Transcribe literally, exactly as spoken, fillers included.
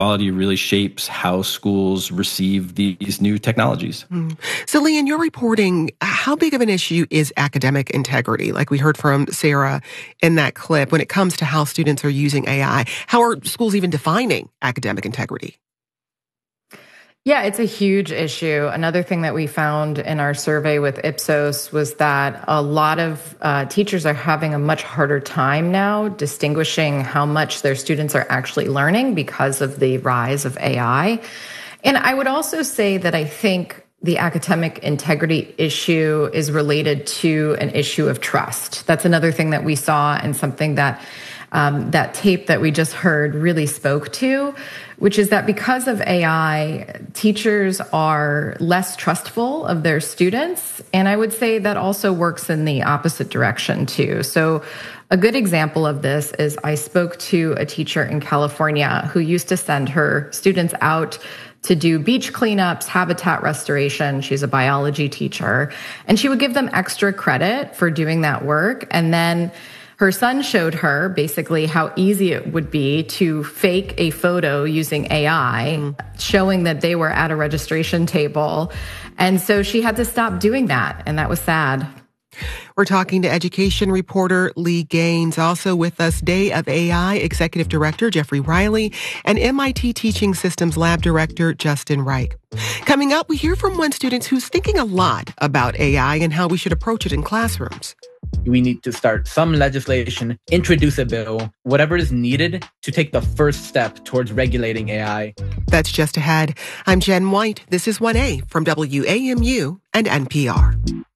inequality really shapes how schools receive these new technologies. Mm. So, Lee, in your reporting, how big of an issue is academic integrity? Like we heard from Sarah in that clip, when it comes to how students are using A I, how are schools even defining academic integrity? Yeah, it's a huge issue. Another thing that we found in our survey with Ipsos was that a lot of uh, teachers are having a much harder time now distinguishing how much their students are actually learning because of the rise of A I. And I would also say that I think the academic integrity issue is related to an issue of trust. That's another thing that we saw, and something that Um, that tape that we just heard really spoke to, which is that because of A I, teachers are less trustful of their students. And I would say that also works in the opposite direction too. So a good example of this is I spoke to a teacher in California who used to send her students out to do beach cleanups, habitat restoration. She's a biology teacher, and she would give them extra credit for doing that work. And then her son showed her basically how easy it would be to fake a photo using A I, mm. showing that they were at a registration table. And so she had to stop doing that, and that was sad. We're talking to education reporter Lee Gaines. Also with us, Day of A I Executive Director Jeffrey Riley and M I T Teaching Systems Lab Director Justin Reich. Coming up, we hear from one student who's thinking a lot about A I and how we should approach it in classrooms. We need to start some legislation, introduce a bill, whatever is needed to take the first step towards regulating A I. That's just ahead. I'm Jen White. This is one A from W A M U and N P R.